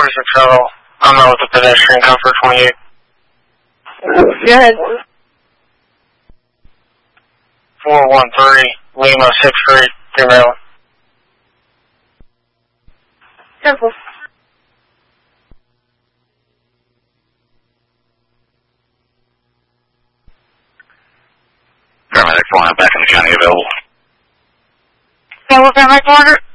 shuttle. I'm not with the pedestrian code for 28. Go ahead. 413 Lima 6th Street, Maryland. Careful. Paramedic flying back in the county available. Yeah, what paramedic order?